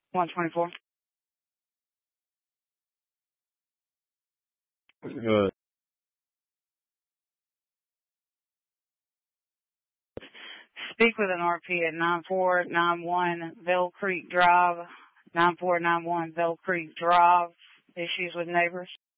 124. Speak with an RP at 9491 Vale Creek Drive. 9491 Vale Creek Drive. Issues with neighbors.